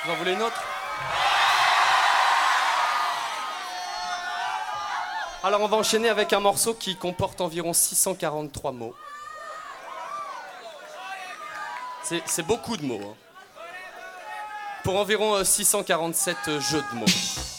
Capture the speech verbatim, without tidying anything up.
Vous en voulez une autre? Alors on va enchaîner avec un morceau qui comporte environ six cent quarante-trois mots. C'est, c'est beaucoup de mots, hein. Pour environ euh, six cent quarante-sept euh, jeux de mots.